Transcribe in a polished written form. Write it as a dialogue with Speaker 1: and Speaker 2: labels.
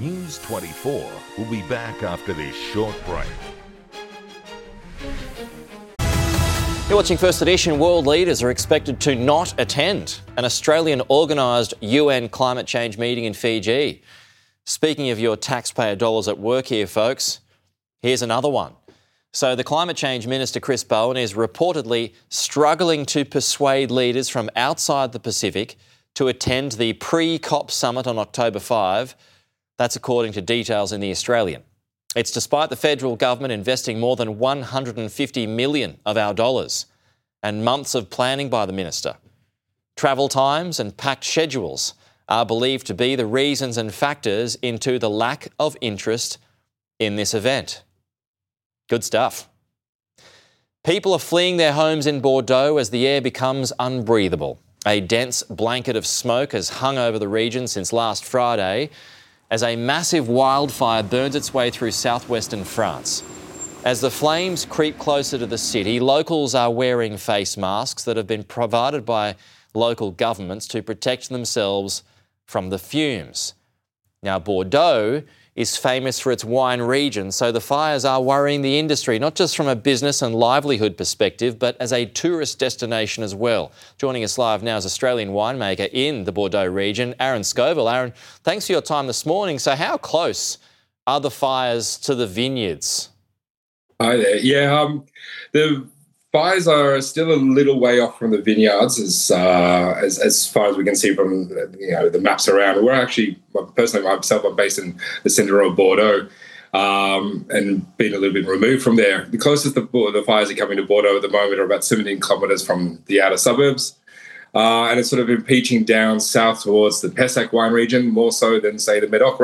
Speaker 1: News 24 will be back after this short break.
Speaker 2: You're watching First Edition. World leaders are expected to not attend an Australian-organised UN climate change meeting in Fiji. Speaking of your taxpayer dollars at work here, folks, here's another one. So the Climate Change Minister, Chris Bowen, is reportedly struggling to persuade leaders from outside the Pacific to attend the pre-COP summit on October 5. That's according to details in The Australian. It's despite the federal government investing more than $150 million of our dollars and months of planning by the minister. Travel times and packed schedules are believed to be the reasons and factors into the lack of interest in this event. Good stuff. People are fleeing their homes in Bordeaux as the air becomes unbreathable. A dense blanket of smoke has hung over the region since last Friday as a massive wildfire burns its way through southwestern France. As the flames creep closer to the city, locals are wearing face masks that have been provided by local governments to protect themselves from the fumes. Now, Bordeaux is famous for its wine region, so the fires are worrying the industry, not just from a business and livelihood perspective, but as a tourist destination as well. Joining us live now is Australian winemaker in the Bordeaux region, Aaron Scoville. Aaron, thanks for your time this morning. So how close are the fires to the vineyards?
Speaker 3: Hi there. Yeah, the fires are still a little way off from the vineyards as far as we can see from the maps around. We're actually, personally myself, I'm based in the centre of Bordeaux and been a little bit removed from there. The closest the fires are coming to Bordeaux at the moment are about 17 kilometres from the outer suburbs. And it's sort of impeaching down south towards the Pessac wine region, more so than, say, the Medoc